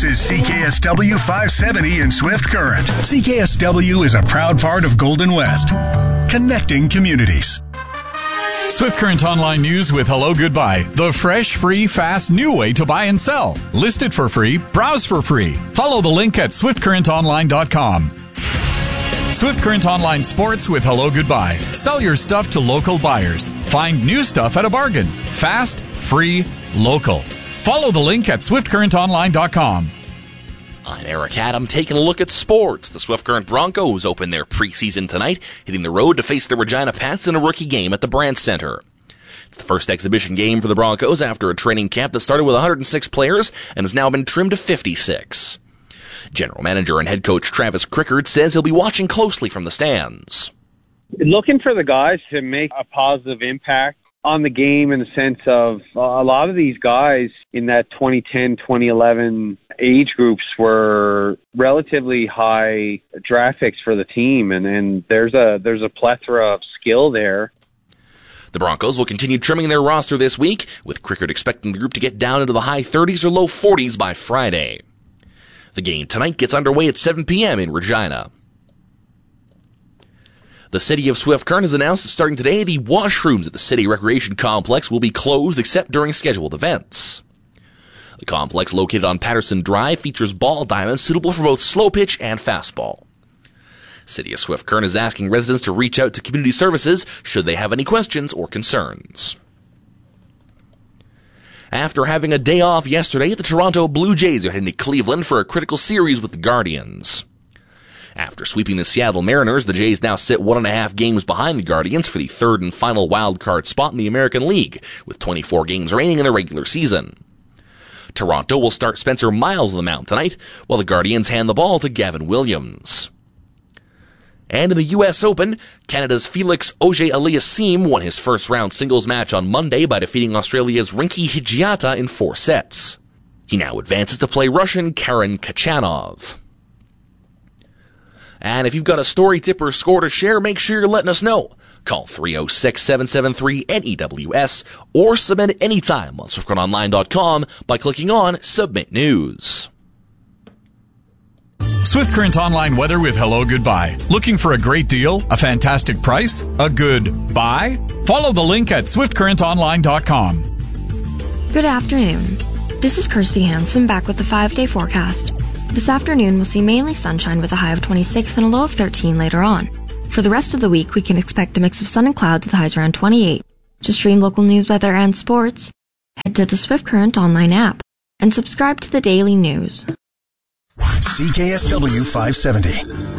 is CKSW 570 in Swift Current. CKSW is a proud part of Golden West, connecting communities. Swift Current Online News with Hello Goodbye. The fresh, free, fast, new way to buy and sell. List it for free. Browse for free. Follow the link at swiftcurrentonline.com. Swift Current Online Sports with Hello Goodbye. Sell your stuff to local buyers. Find new stuff at a bargain. Fast, free, local. Follow the link at swiftcurrentonline.com. I'm Eric Adam, taking a look at sports. The Swift Current Broncos open their preseason tonight, hitting the road to face the Regina Pats in a rookie game at the Brandt Center. It's the first exhibition game for the Broncos after a training camp that started with 106 players and has now been trimmed to 56. General Manager and head coach Travis Crickard says he'll be watching closely from the stands. Looking for the guys to make a positive impact on the game in the sense of a lot of these guys in that 2010, 2011 age groups were relatively high draft picks for the team, and there's a plethora of skill there. The Broncos will continue trimming their roster this week, with Crickard expecting the group to get down into the high 30s or low 40s by Friday. The game tonight gets underway at 7 p.m. in Regina. The City of Swift Current has announced that starting today, the washrooms at the City Recreation Complex will be closed except during scheduled events. The complex, located on Patterson Drive, features ball diamonds suitable for both slow pitch and fastball. City of Swift Current is asking residents to reach out to community services should they have any questions or concerns. After having a day off yesterday, the Toronto Blue Jays are heading to Cleveland for a critical series with the Guardians. After sweeping the Seattle Mariners, the Jays now sit 1.5 games behind the Guardians for the third and final wildcard spot in the American League, with 24 games remaining in the regular season. Toronto will start Spencer Miles on the mound tonight, while the Guardians hand the ball to Gavin Williams. And in the U.S. Open, Canada's Felix Auger-Aliassime won his first-round singles match on Monday by defeating Australia's Rinky Higiata in 4 sets. He now advances to play Russian Karen Khachanov. And if you've got a story, tip, or score to share, make sure you're letting us know. Call 306-773-NEWS or submit anytime on SwiftCurrentOnline.com by clicking on Submit News. Swift Current Online weather with Hello Goodbye. Looking for a great deal? A fantastic price? A good buy? Follow the link at SwiftCurrentOnline.com. Good afternoon. This is Kirsty Hansen back with the 5-day forecast. This afternoon, we'll see mainly sunshine with a high of 26 and a low of 13 later on. For the rest of the week, we can expect a mix of sun and clouds with highs around 28. To stream local news, weather, and sports, head to the Swift Current Online app and subscribe to the daily news. CKSW 570.